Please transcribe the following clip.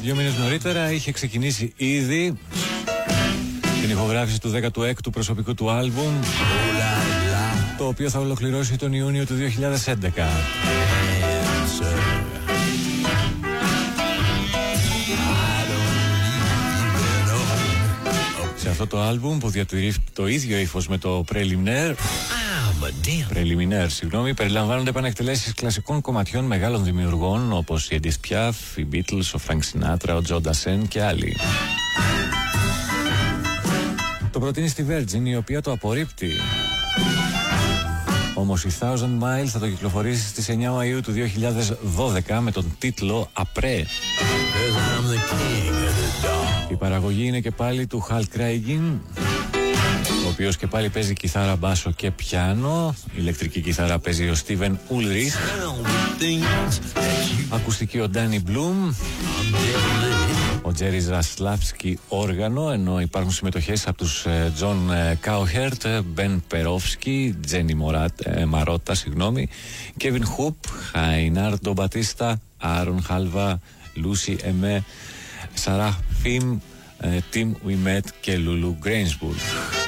2 μήνες νωρίτερα είχε ξεκινήσει ήδη την ηχογράφηση του 16ου προσωπικού του άλμπουμ, το οποίο θα ολοκληρώσει τον Ιούνιο του 2011. Σε αυτό το άλμπουμ που διατηρεί το ίδιο ύφος με το Preliminaire, περιλαμβάνονται επανεκτελέσεις κλασικών κομματιών μεγάλων δημιουργών όπως η Edith Piaf, οι Beatles, ο Frank Sinatra, ο Joe Dassin και άλλοι. Το προτείνει στη Virgin, η οποία το απορρίπτει. Όμως η Thousand Miles θα το κυκλοφορήσει στις 9 Μαΐου του 2012 με τον τίτλο Après. Η παραγωγή είναι και πάλι του Hal Craigin, ο οποίος και πάλι παίζει κιθάρα, μπάσο και πιάνο. Ηλεκτρική κιθάρα παίζει ο Steven Ulrich. Ακουστική ο Danny Bloom. Ο Jerry Zaslavsky όργανο, ενώ υπάρχουν συμμετοχές από τους John Cowherd, Ben Perofsky, Jenny Marotta, Kevin Hoop, Reinaldo Batista, Aaron Halva, Lucy Eme, Sarah Fim, Tim Wimet και Lulu Gainsbourg.